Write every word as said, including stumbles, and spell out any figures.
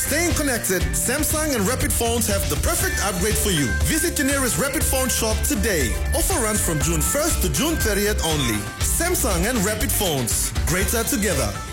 staying connected, Samsung and Rapid Phones have the perfect upgrade for you. Visit your nearest Rapid Phone shop today. Offer runs from June first to June thirtieth only. Samsung and Rapid Phones. Greater together.